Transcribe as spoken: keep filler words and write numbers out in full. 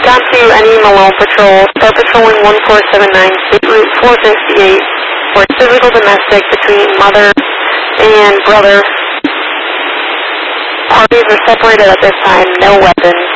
on to any Malone patrol. Start patrolling one four seven nine, State Route four sixty-eight, for physical domestic between mother and brother. Parties are separated at this time, no weapons.